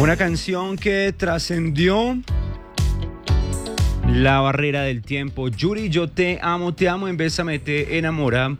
Una canción que trascendió la barrera del tiempo. Yuri, yo te amo, en Bésame te enamora.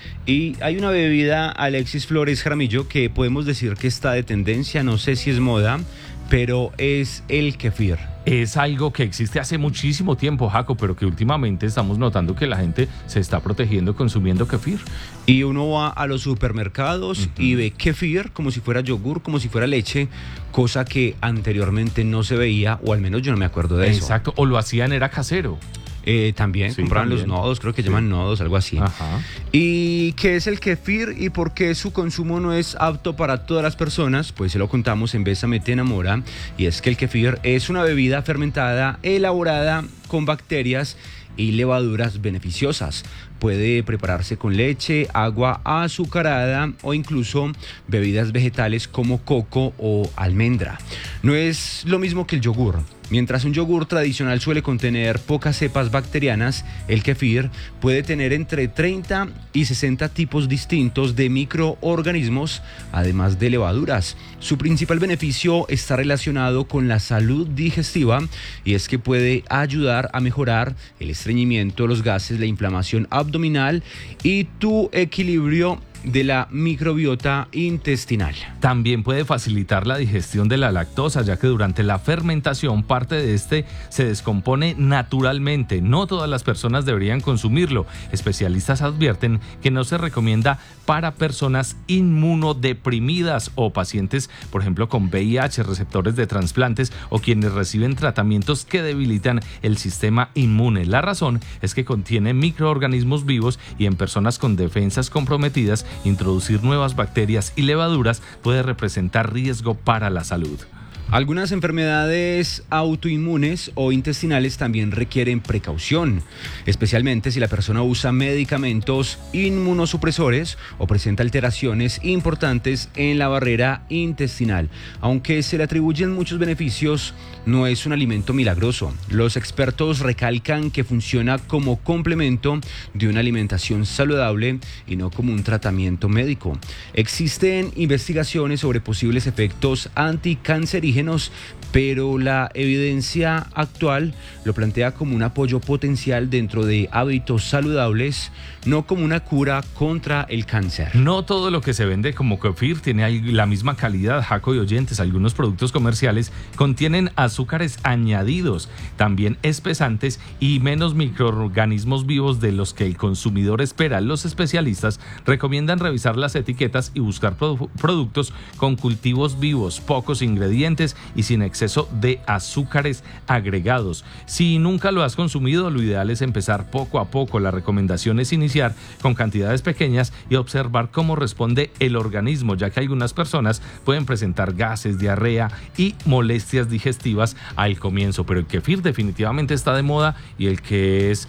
Y hay una bebida, Alexis Flores Jaramillo, que podemos decir que está de tendencia, no sé si es moda, pero es el kefir. Es algo que existe hace muchísimo tiempo, Jaco, pero que últimamente estamos notando que la gente se está protegiendo consumiendo kefir. Y uno va a los supermercados y ve kefir como si fuera yogur, como si fuera leche, cosa que anteriormente no se veía, o al menos yo no me acuerdo de eso. Exacto, o lo hacían, era casero. También, sí, compraban los nodos, creo que llaman nodos, algo así. Ajá. ¿Y qué es el kefir y por qué su consumo no es apto para todas las personas? Pues se lo contamos en Bésame te enamora. Y es que el kefir es una bebida fermentada elaborada con bacterias y levaduras beneficiosas. Puede prepararse con leche, agua azucarada o incluso bebidas vegetales como coco o almendra. No es lo mismo que el yogur. Mientras un yogur tradicional suele contener pocas cepas bacterianas, el kefir puede tener entre 30 y 60 tipos distintos de microorganismos, además de levaduras. Su principal beneficio está relacionado con la salud digestiva y es que puede ayudar a mejorar el estreñimiento, los gases, la inflamación abdominal y tu equilibrio de la microbiota intestinal. También puede facilitar la digestión de la lactosa, ya que durante la fermentación parte de este se descompone naturalmente. No todas las personas deberían consumirlo. Especialistas advierten que no se recomienda para personas inmunodeprimidas o pacientes, por ejemplo, con VIH, receptores de trasplantes o quienes reciben tratamientos que debilitan el sistema inmune. La razón es que contiene microorganismos vivos y en personas con defensas comprometidas, introducir nuevas bacterias y levaduras puede representar riesgo para la salud. Algunas enfermedades autoinmunes o intestinales también requieren precaución, especialmente si la persona usa medicamentos inmunosupresores o presenta alteraciones importantes en la barrera intestinal. Aunque se le atribuyen muchos beneficios, no es un alimento milagroso. Los expertos recalcan que funciona como complemento de una alimentación saludable y no como un tratamiento médico. Existen investigaciones sobre posibles efectos anticancerígenos, pero la evidencia actual lo plantea como un apoyo potencial dentro de hábitos saludables, no como una cura contra el cáncer. No todo lo que se vende como kefir tiene la misma calidad, Jaco y oyentes. Algunos productos comerciales contienen azúcares añadidos, también espesantes y menos microorganismos vivos de los que el consumidor espera. Los especialistas recomiendan revisar las etiquetas y buscar productos con cultivos vivos, pocos ingredientes y sin exceso de azúcares agregados. Si nunca lo has consumido, lo ideal es empezar poco a poco. La recomendación es iniciar con cantidades pequeñas y observar cómo responde el organismo, ya que algunas personas pueden presentar gases, diarrea y molestias digestivas al comienzo, pero el kefir definitivamente está de moda y el que es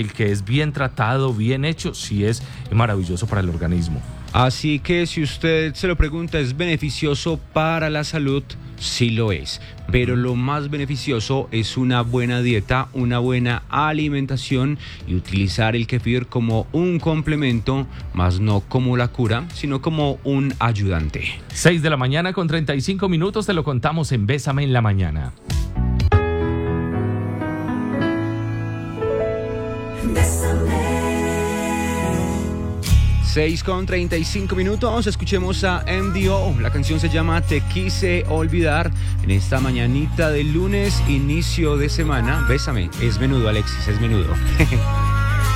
bien tratado, bien hecho, sí es maravilloso para el organismo. Así que si usted se lo pregunta, ¿es beneficioso para la salud? Sí lo es, pero lo más beneficioso es una buena dieta, una buena alimentación y utilizar el kefir como un complemento, más no como la cura, sino como un ayudante. 6 de la mañana con 35 minutos, te lo contamos en Bésame en la Mañana. Bésame. 6:35, escuchemos a MDO, la canción se llama Te Quise Olvidar, en esta mañanita del lunes, inicio de semana. Bésame, es menudo Alexis, es menudo.